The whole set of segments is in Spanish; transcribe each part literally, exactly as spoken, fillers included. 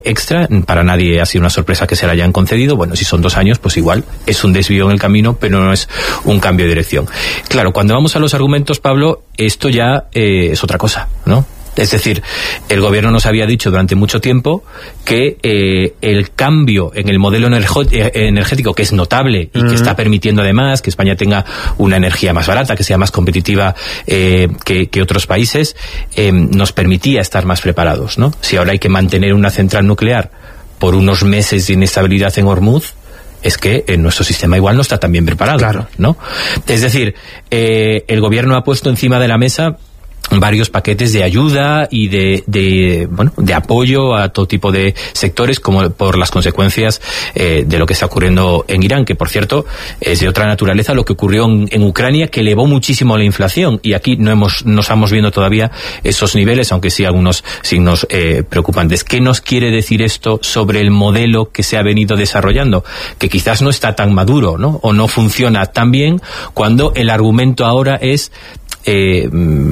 extra, para nadie ha sido una sorpresa que se la hayan concedido. Bueno, si son dos años, pues igual es un desvío en el camino, pero no es un cambio de dirección. Claro, cuando vamos a los argumentos, Pablo, esto ya eh, es otra cosa, ¿no? Es decir, el gobierno nos había dicho durante mucho tiempo que eh, el cambio en el modelo energético, que es notable y uh-huh. que está permitiendo además que España tenga una energía más barata, que sea más competitiva eh, que, que otros países, eh, nos permitía estar más preparados, ¿no? Si ahora hay que mantener una central nuclear por unos meses de inestabilidad en Hormuz, es que en nuestro sistema igual no está tan bien preparado, claro. ¿no? Es decir, eh, el gobierno ha puesto encima de la mesa varios paquetes de ayuda y de, de bueno de apoyo a todo tipo de sectores, como por las consecuencias eh, de lo que está ocurriendo en Irán, que por cierto es de otra naturaleza lo que ocurrió en, en Ucrania, que elevó muchísimo la inflación, y aquí no hemos no estamos viendo todavía esos niveles, aunque sí algunos signos eh, preocupantes. ¿Qué nos quiere decir esto sobre el modelo que se ha venido desarrollando? Que quizás no está tan maduro, ¿no? O no funciona tan bien, cuando el argumento ahora es Eh,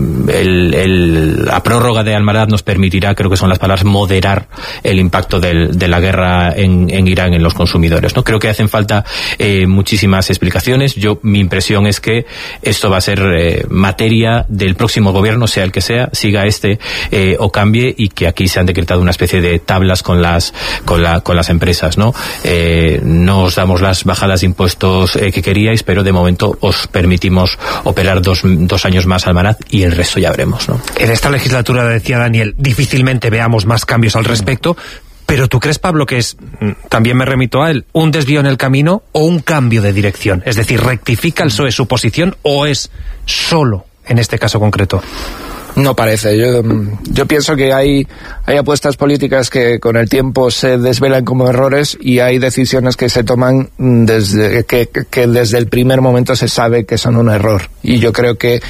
el, el, la prórroga de Almaraz nos permitirá, creo que son las palabras, moderar el impacto del, de la guerra en, en Irán en los consumidores, ¿no? Creo que hacen falta eh, muchísimas explicaciones. Yo, mi impresión es que esto va a ser eh, materia del próximo gobierno, sea el que sea, siga este eh, o cambie, y que aquí se han decretado una especie de tablas con las con, la, con las empresas, ¿no? Eh, no os damos las bajadas de impuestos eh, que queríais, pero de momento os permitimos operar dos, dos años más Almaraz, y el resto ya veremos, ¿no? En esta legislatura, decía Daniel, difícilmente veamos más cambios al respecto, pero ¿tú crees, Pablo, que es, también me remito a él, un desvío en el camino o un cambio de dirección? Es decir, ¿rectifica el P S O E su posición o es solo en este caso concreto? No parece. Yo, yo pienso que hay, hay apuestas políticas que con el tiempo se desvelan como errores, y hay decisiones que se toman desde que, que desde el primer momento se sabe que son un error. Y yo creo que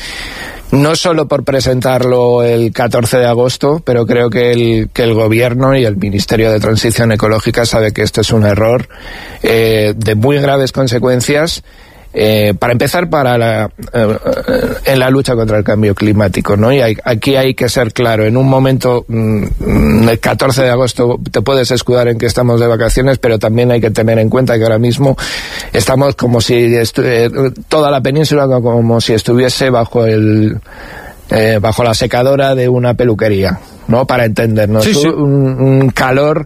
no solo por presentarlo el catorce de agosto, pero creo que el, que el Gobierno y el Ministerio de Transición Ecológica sabe que esto es un error eh, de muy graves consecuencias. Eh, para empezar, para la, eh, en la lucha contra el cambio climático, ¿no? Y hay, aquí hay que ser claro. En un momento, mm, el catorce de agosto, te puedes escudar en que estamos de vacaciones, pero también hay que tener en cuenta que ahora mismo estamos como si estu- eh, toda la península como si estuviese bajo el eh, bajo la secadora de una peluquería, ¿no? Para entendernos. Sí, sí. Un, un calor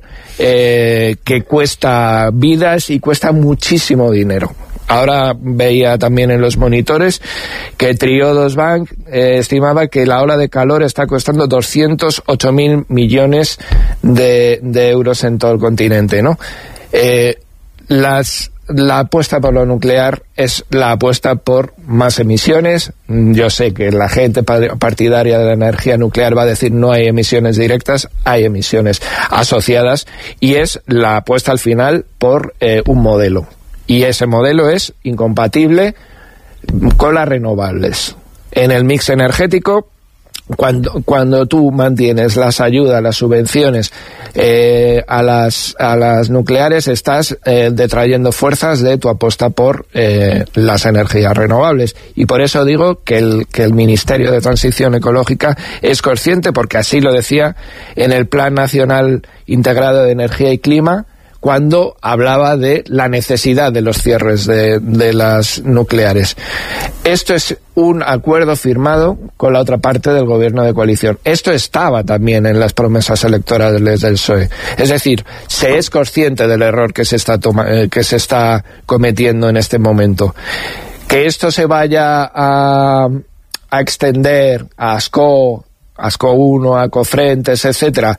eh, que cuesta vidas y cuesta muchísimo dinero. Ahora veía también en los monitores que Triodos Bank eh, estimaba que la ola de calor está costando doscientos ocho mil millones de, de euros en todo el continente, ¿no? Eh, las La apuesta por lo nuclear es la apuesta por más emisiones. Yo sé que la gente partidaria de la energía nuclear va a decir no hay emisiones directas, hay emisiones asociadas, y es la apuesta al final por eh, un modelo. Y ese modelo es incompatible con las renovables. En el mix energético, cuando cuando tú mantienes las ayudas, las subvenciones eh, a las a las nucleares, estás eh, detrayendo fuerzas de tu apuesta por eh, las energías renovables. Y por eso digo que el que el Ministerio de Transición Ecológica es consciente, porque así lo decía en el Plan Nacional Integrado de Energía y Clima, cuando hablaba de la necesidad de los cierres de, de las nucleares. Esto es un acuerdo firmado con la otra parte del gobierno de coalición. Esto estaba también en las promesas electorales del P S O E. Es decir, se es consciente del error que se está toma, eh, que se está cometiendo en este momento. Que esto se vaya a, a extender a ASCO, ASCO uno, a Cofrentes, etcétera.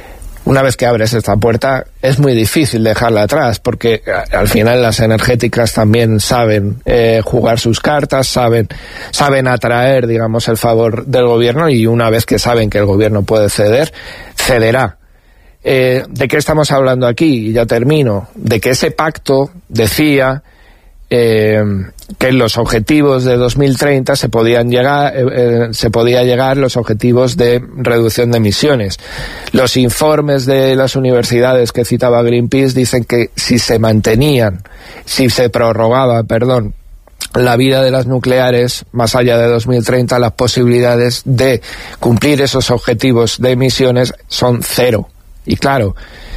Una vez que abres esta puerta, es muy difícil dejarla atrás, porque al final las energéticas también saben eh, jugar sus cartas, saben saben atraer, digamos, el favor del gobierno, y una vez que saben que el gobierno puede ceder, cederá. Eh, ¿De qué estamos hablando aquí? Y ya termino. De que ese pacto decía eh, que en los objetivos de dos mil treinta se podían llegar eh, eh, se podía llegar los objetivos de reducción de emisiones. Los informes de las universidades que citaba Greenpeace dicen que si se mantenían, si se prorrogaba, perdón, la vida de las nucleares más allá de dos mil treinta, las posibilidades de cumplir esos objetivos de emisiones son cero. Y claro,